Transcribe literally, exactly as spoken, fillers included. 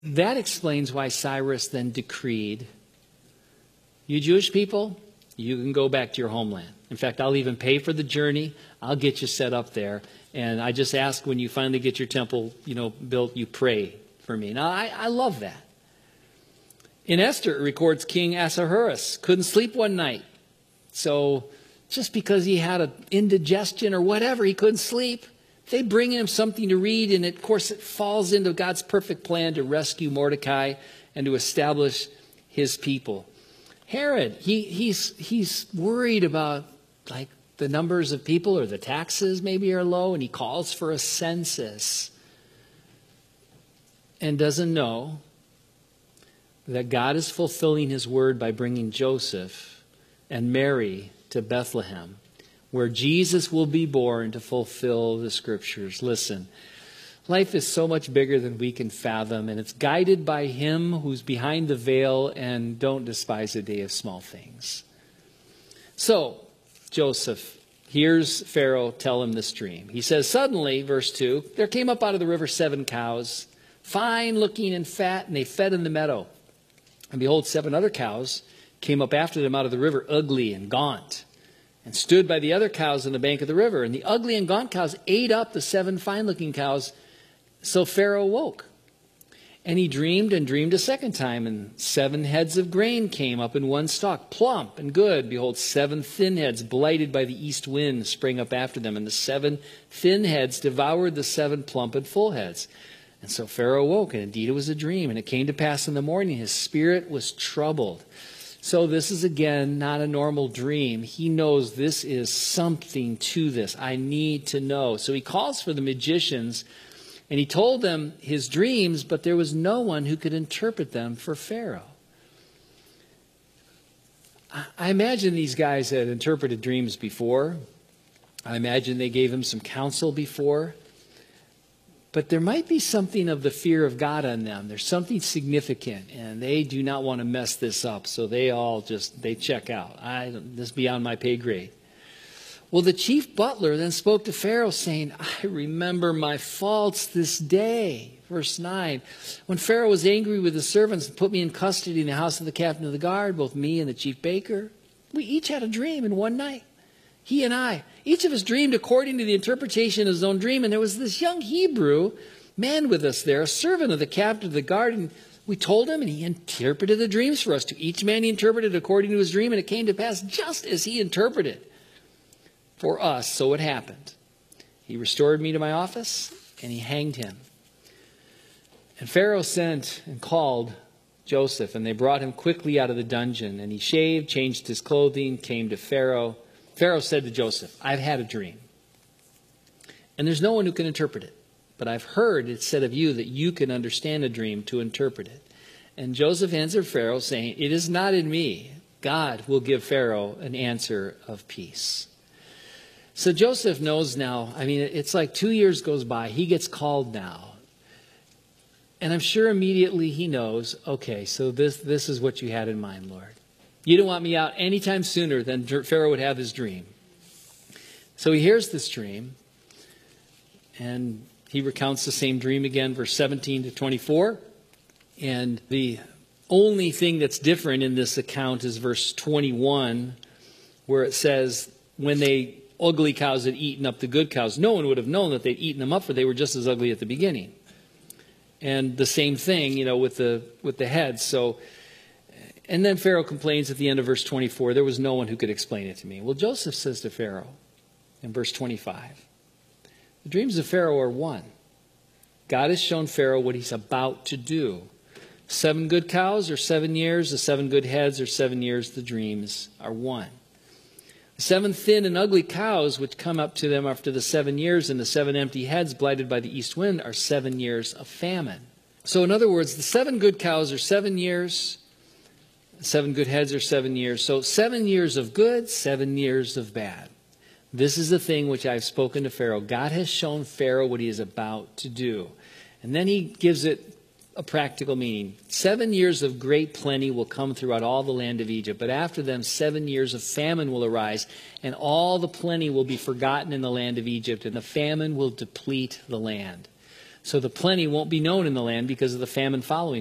That explains why Cyrus then decreed, you Jewish people, you can go back to your homeland. In fact, I'll even pay for the journey. I'll get you set up there. And I just ask when you finally get your temple, you know, built, you pray for me. Now, I, I love that. In Esther, it records King Ahasuerus couldn't sleep one night. So just because he had an indigestion or whatever, he couldn't sleep. They bring him something to read, and of course it falls into God's perfect plan to rescue Mordecai and to establish his people. Herod, he, he's, he's worried about like the numbers of people, or the taxes maybe are low, and he calls for a census and doesn't know that God is fulfilling his word by bringing Joseph and Mary to Bethlehem, where Jesus will be born to fulfill the scriptures. Listen, life is so much bigger than we can fathom, and it's guided by him who's behind the veil, and don't despise the day of small things. So, Joseph hears Pharaoh tell him this dream. He says, suddenly, verse two, there came up out of the river seven cows, fine looking and fat, and they fed in the meadow. And behold, seven other cows came up after them out of the river, ugly and gaunt, and stood by the other cows on the bank of the river. And the ugly and gaunt cows ate up the seven fine-looking cows. So Pharaoh woke. And he dreamed and dreamed a second time. And seven heads of grain came up in one stalk, plump and good. Behold, seven thin heads, blighted by the east wind, sprang up after them. And the seven thin heads devoured the seven plump and full heads. And so Pharaoh woke, and indeed it was a dream. And it came to pass in the morning, his spirit was troubled. So this is, again, not a normal dream. He knows this is something to this. I need to know. So he calls for the magicians, and he told them his dreams, but there was no one who could interpret them for Pharaoh. I imagine these guys had interpreted dreams before. I imagine they gave him some counsel before. But there might be something of the fear of God on them. There's something significant, and they do not want to mess this up. So they all just, they check out. I, this is beyond my pay grade. Well, the chief butler then spoke to Pharaoh, saying, I remember my faults this day. Verse nine, when Pharaoh was angry with the servants and put me in custody in the house of the captain of the guard, both me and the chief baker, we each had a dream in one night. He and I, each of us dreamed according to the interpretation of his own dream. And there was this young Hebrew man with us there, a servant of the captain of the guard. And we told him, and he interpreted the dreams for us. To each man he interpreted according to his dream. And it came to pass just as he interpreted for us. So it happened. He restored me to my office, and he hanged him. And Pharaoh sent and called Joseph, and they brought him quickly out of the dungeon. And he shaved, changed his clothing, came to Pharaoh. Pharaoh said to Joseph, I've had a dream, and there's no one who can interpret it. But I've heard it said of you that you can understand a dream to interpret it. And Joseph answered Pharaoh, saying, it is not in me. God will give Pharaoh an answer of peace. So Joseph knows now. I mean, it's like two years goes by. He gets called now. And I'm sure immediately he knows, okay, so this, this is what you had in mind, Lord. You didn't want me out anytime sooner than Pharaoh would have his dream. So he hears this dream, and he recounts the same dream again, verse seventeen to twenty-four. And the only thing that's different in this account is verse twenty-one, where it says, when they ugly cows had eaten up the good cows, no one would have known that they'd eaten them up, for they were just as ugly at the beginning. And the same thing, you know, with the with the heads. So, and then Pharaoh complains at the end of verse twenty-four, there was no one who could explain it to me. Well, Joseph says to Pharaoh in verse twenty-five, the dreams of Pharaoh are one. God has shown Pharaoh what he's about to do. Seven good cows are seven years, the seven good heads are seven years, the dreams are one. The seven thin and ugly cows which come up to them after the seven years, and the seven empty heads blighted by the east wind, are seven years of famine. So in other words, the seven good cows are seven years, seven good heads are seven years. So seven years of good, seven years of bad. This is the thing which I've spoken to Pharaoh. God has shown Pharaoh what he is about to do. And then he gives it a practical meaning. Seven years of great plenty will come throughout all the land of Egypt, but after them seven years of famine will arise, and all the plenty will be forgotten in the land of Egypt, and the famine will deplete the land. So the plenty won't be known in the land because of the famine following.